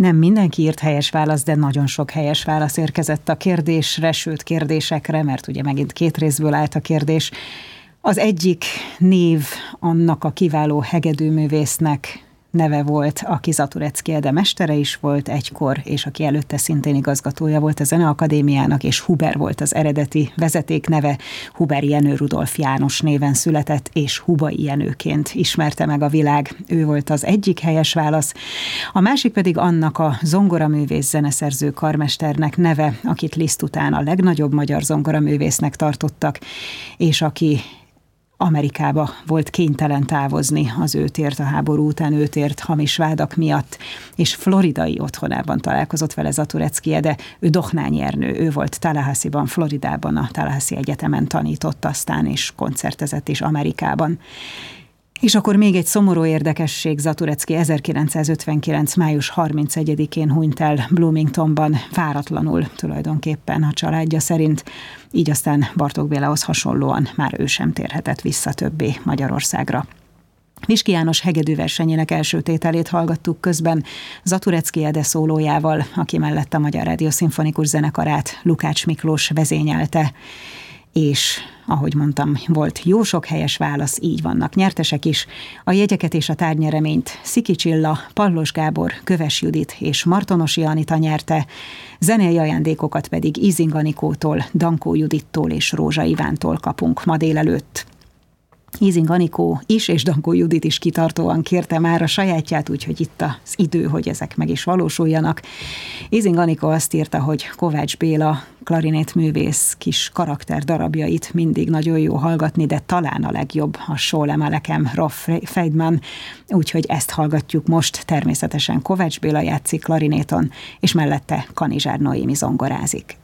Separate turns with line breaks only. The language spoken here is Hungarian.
Nem mindenki írt helyes választ, de nagyon sok helyes válasz érkezett a kérdésre, sőt kérdésekre, mert ugye megint 2 részből állt a kérdés. Az egyik név annak a kiváló hegedűművésznek neve volt, aki Zaturecki Ede mestere is volt egykor, és aki előtte szintén igazgatója volt a Zeneakadémiának, és Huber volt az eredeti vezetékneve. Huber Jenő Rudolf János néven született, és Hubai Jenőként ismerte meg a világ. Ő volt az egyik helyes válasz. A másik pedig annak a zongoraművész zeneszerző karmesternek neve, akit Liszt után a legnagyobb magyar zongoraművésznek tartottak, és aki Amerikába volt kénytelen távozni, az őt ért a háború után, őt ért hamis vádak miatt, és floridai otthonában találkozott vele Zaturecki Ede. Ő Dohnányi Ernő, ő volt Tallahassee-ban, Floridában, a Tallahassee Egyetemen tanított aztán, és koncertezett is Amerikában. És akkor még egy szomorú érdekesség, Zaturecki 1959. május 31-én hunyt el Bloomingtonban, váratlanul tulajdonképpen a családja szerint, így aztán Bartók Bélához hasonlóan már ő sem térhetett vissza többé Magyarországra. Viski János hegedűversenyének első tételét hallgattuk közben Zaturecki Ede szólójával, aki mellett a Magyar Rádió Szimfonikus Zenekarát Lukács Miklós vezényelte. És, ahogy mondtam, volt jó sok helyes válasz, így vannak nyertesek is. A jegyeket és a tárgynyereményt Sziki Csilla, Pallos Gábor, Köves Judit és Martonosi Anita nyerte, zenei ajándékokat pedig Izing Anikótól, Dankó Judittól és Rózsa Ivántól kapunk ma délelőtt. Izing Anikó is és Dankó Judit is kitartóan kérte már a sajátját, úgyhogy itt az idő, hogy ezek meg is valósuljanak. Izing Anikó azt írta, hogy Kovács Béla klarinétművész kis karakter darabjait mindig nagyon jó hallgatni, de talán a legjobb a Sholem Alekem Raff Feidman, úgyhogy ezt hallgatjuk most. Természetesen Kovács Béla játszik klarinéton, és mellette Kanizsár Noémi zongorázik.